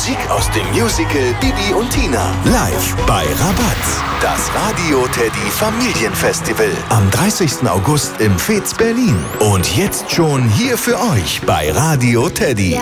Musik aus dem Musical Bibi und Tina. Live bei Rabatz. Das Radio Teddy Familienfestival. Am 30. August im Fez Berlin. Und jetzt schon hier für euch bei Radio Teddy.